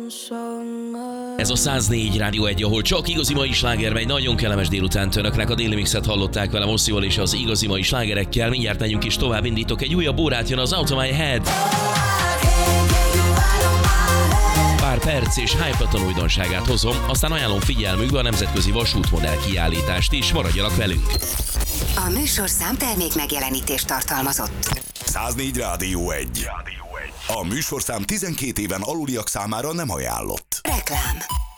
Ez a 104 Rádió 1, ahol csak igazi mai sláger megy. Nagyon kellemes délután önöknek. A Déli Mixet hallották velem Osszival és az igazi mai slágerekkel. Mindjárt megyünk is tovább, indítok egy újabb órát, jön az Out of My Head. Pár perc és Hype újdonságát hozom, aztán ajánlom figyelmükbe a nemzetközi vasútmodell kiállítást is, maradjanak velünk. A műsorszám termék megjelenítést tartalmazott. 104 Rádió 1. A műsorszám 12 éven aluliak számára nem ajánlott. Reklám.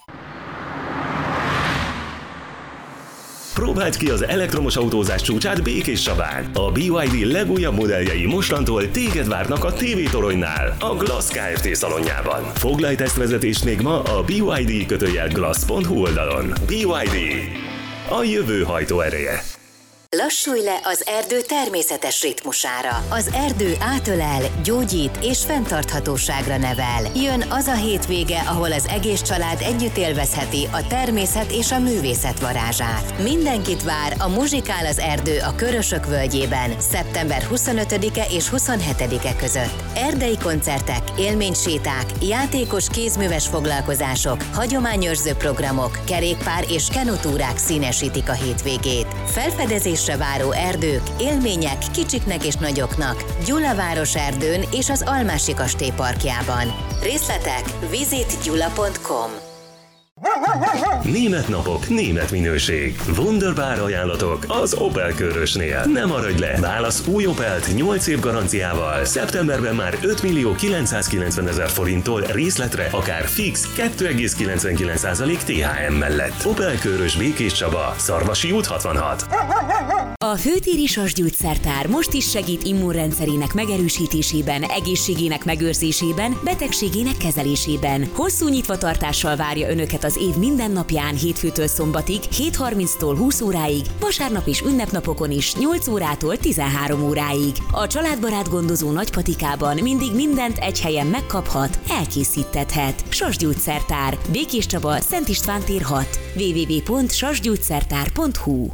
Próbáld ki az elektromos autózás csúcsát Békéscsabán. A BYD legújabb modelljei mostantól téged várnak a TV Toronynál, a Glass Kft. Szalonjában. Foglalj tesztvezetést még ma a BYD-glass.hu oldalon. BYD. A jövő hajtóereje. Lassulj le az erdő természetes ritmusára. Az erdő átölel, gyógyít és fenntarthatóságra nevel. Jön az a hétvége, ahol az egész család együtt élvezheti a természet és a művészet varázsát. Mindenkit vár a Muzsikál az erdő a Körösök völgyében szeptember 25-e és 27-e között. Erdei koncertek, élményséták, játékos kézműves foglalkozások, hagyományőrző programok, kerékpár és kenutúrák színesítik a hétvégét. Felfedezés váró erdők, élmények kicsiknek és nagyoknak Gyulaváros erdőn és az Almási Kastély parkjában. Részletek visitgyula.com. Német napok, német minőség. Wunderbar ajánlatok az Opel Körösnél. Nem maradj le! Válasz új Opelt 8 év garanciával. Szeptemberben már 5.990.000 forinttól részletre, akár fix 2,99% THM mellett. Opel Körös Békéscsaba, Szarvasi út 66. A Főtéri Sas Gyógyszertár most is segít immunrendszerének megerősítésében, egészségének megőrzésében, betegségének kezelésében. Hosszú nyitvatartással várja Önöket az év minden napján hétfőtől szombatig, 7:30-tól 20 óráig, vasárnap és ünnepnapokon is 8 órától 13 óráig. A családbarát gondozó Nagypatikában mindig mindent egy helyen megkaphat, elkészíthethet. Sas Gyógyszertár, Békéscsaba, Szent István tér 6, www.sasgyógyszertár.hu.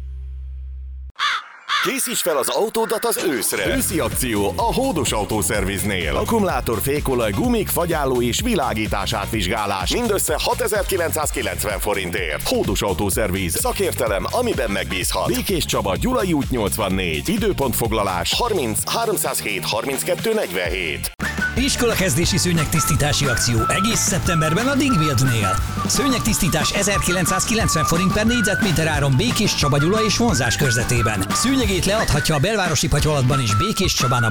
Készíts fel az autódat az őszre! Őszi akció a Hódos Autószerviznél. Akkumulátor, fékolaj, gumik, fagyálló és világítás átvizsgálás. Mindössze 6.990 forintért. Hódos Autószerviz. Szakértelem, amiben megbízhat. Békéscsaba, Gyulai út 84. Időpontfoglalás 30 307 32 47. Iskolakezdési szőnyegtisztítási akció egész szeptemberben a Digwildnél. Szőnyegtisztítás 1990 forint per négyzetméter áron Békéscsaba, Gyula és vonzás körzetében. Szőnyegét leadhatja a belvárosi patyolatban is Békéscsabán a